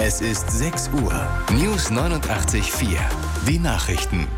Es ist 6 Uhr. News 89.4. Die Nachrichten.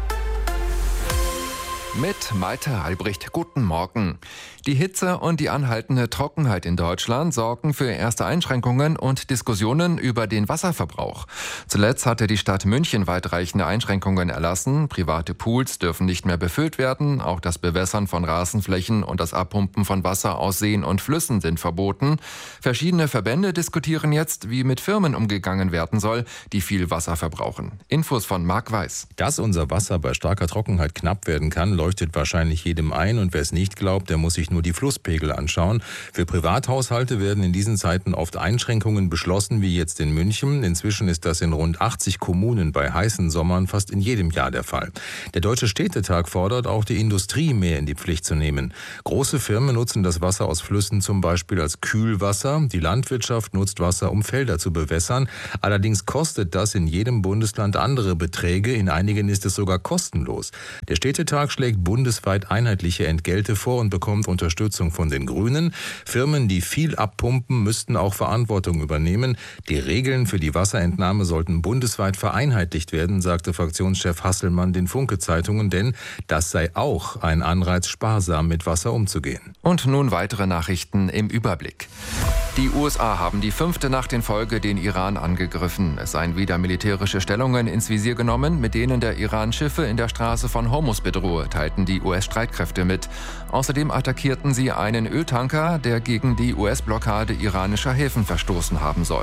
Mit Malte Albrecht, guten Morgen. Die Hitze und die anhaltende Trockenheit in Deutschland sorgen für erste Einschränkungen und Diskussionen über den Wasserverbrauch. Zuletzt hatte die Stadt München weitreichende Einschränkungen erlassen. Private Pools dürfen nicht mehr befüllt werden. Auch das Bewässern von Rasenflächen und das Abpumpen von Wasser aus Seen und Flüssen sind verboten. Verschiedene Verbände diskutieren jetzt, wie mit Firmen umgegangen werden soll, die viel Wasser verbrauchen. Infos von Marc Weiß. Dass unser Wasser bei starker Trockenheit knapp werden kann, leuchtet wahrscheinlich jedem ein, und wer es nicht glaubt, der muss sich nur die Flusspegel anschauen. Für Privathaushalte werden in diesen Zeiten oft Einschränkungen beschlossen, wie jetzt in München. Inzwischen ist das in rund 80 Kommunen bei heißen Sommern fast in jedem Jahr der Fall. Der Deutsche Städtetag fordert auch die Industrie mehr in die Pflicht zu nehmen. Große Firmen nutzen das Wasser aus Flüssen zum Beispiel als Kühlwasser. Die Landwirtschaft nutzt Wasser, um Felder zu bewässern. Allerdings kostet das in jedem Bundesland andere Beträge. In einigen ist es sogar kostenlos. Der Städtetag schlägt bundesweit einheitliche Entgelte vor und bekommt Unterstützung von den Grünen. Firmen, die viel abpumpen, müssten auch Verantwortung übernehmen. Die Regeln für die Wasserentnahme sollten bundesweit vereinheitlicht werden, sagte Fraktionschef Hasselmann den Funke-Zeitungen, denn das sei auch ein Anreiz, sparsam mit Wasser umzugehen. Und nun weitere Nachrichten im Überblick. Die USA haben die 5. Nacht in Folge den Iran angegriffen. Es seien wieder militärische Stellungen ins Visier genommen, mit denen der Iran Schiffe in der Straße von Hormuz bedrohe, teilten die US-Streitkräfte mit. Außerdem attackierten sie einen Öltanker, der gegen die US-Blockade iranischer Häfen verstoßen haben soll.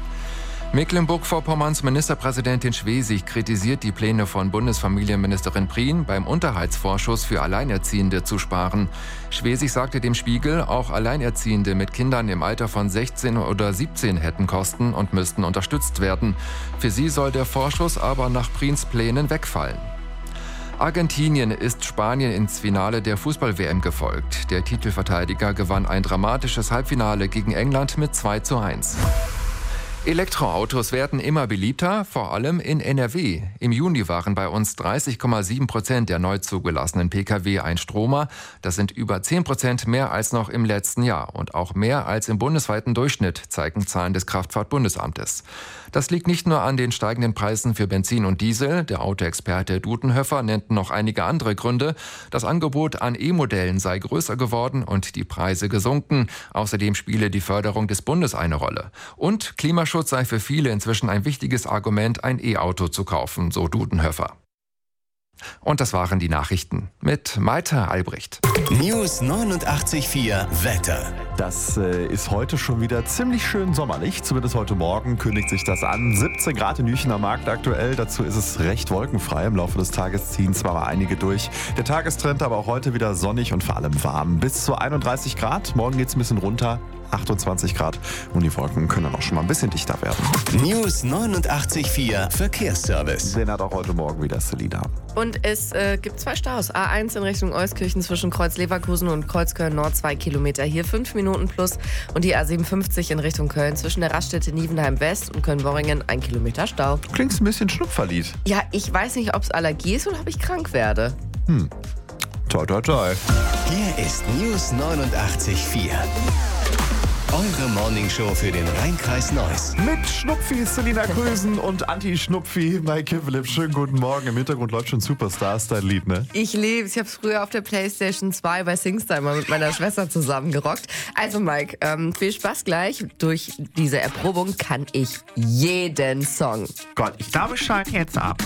Mecklenburg-Vorpommerns Ministerpräsidentin Schwesig kritisiert die Pläne von Bundesfamilienministerin Prien, beim Unterhaltsvorschuss für Alleinerziehende zu sparen. Schwesig sagte dem Spiegel, auch Alleinerziehende mit Kindern im Alter von 16 oder 17 hätten Kosten und müssten unterstützt werden. Für sie soll der Vorschuss aber nach Priens Plänen wegfallen. Argentinien ist Spanien ins Finale der Fußball-WM gefolgt. Der Titelverteidiger gewann ein dramatisches Halbfinale gegen England mit 2:1. Elektroautos werden immer beliebter, vor allem in NRW. Im Juni waren bei uns 30,7% der neu zugelassenen Pkw ein Stromer. Das sind über 10% mehr als noch im letzten Jahr und auch mehr als im bundesweiten Durchschnitt, zeigen Zahlen des Kraftfahrtbundesamtes. Das liegt nicht nur an den steigenden Preisen für Benzin und Diesel. Der Autoexperte Dudenhöfer nennt noch einige andere Gründe. Das Angebot an E-Modellen sei größer geworden und die Preise gesunken. Außerdem spiele die Förderung des Bundes eine Rolle. Und Klimaschutz sei für viele inzwischen ein wichtiges Argument, ein E-Auto zu kaufen, so Dudenhöfer. Und das waren die Nachrichten mit Malte Albrecht. News 89.4 Wetter. Das ist heute schon wieder ziemlich schön sommerlich. Zumindest heute Morgen kündigt sich das an. 17 Grad in Münchner Markt aktuell. Dazu ist es recht wolkenfrei. Im Laufe des Tages ziehen zwar mal einige durch. Der Tagestrend aber auch heute wieder sonnig und vor allem warm. Bis zu 31 Grad. Morgen geht es ein bisschen runter. 28 Grad. Und die Wolken können dann auch schon mal ein bisschen dichter werden. News 89.4 Verkehrsservice. Den hat auch heute Morgen wieder Selina. Und es gibt 2 Staus. A1 in Richtung Euskirchen zwischen Kreuz Leverkusen und Kreuzköln Nord 2 Kilometer. Hier 5 Minuten plus. Und die A57 in Richtung Köln zwischen der Raststätte Nievenheim West und Köln-Worringen 1 Kilometer Stau. Klingt ein bisschen Schnupferlied. Ja, ich weiß nicht, ob es Allergie ist oder ob ich krank werde. Toi, toi, toi. Hier ist News 89.4. Eure Morningshow für den Rhein-Kreis Neuss. Mit Schnupfi, Selina Krösen und Anti-Schnupfi, Maike Philipp. Schönen guten Morgen. Im Hintergrund läuft schon Superstars, dein Lied, ne? Ich liebe es. Ich habe es früher auf der Playstation 2 bei Singstar mal mit meiner Schwester zusammen gerockt. Also Mike, viel Spaß gleich. Durch diese Erprobung kann ich jeden Song. Gott, ich glaube, ich schalte jetzt ab.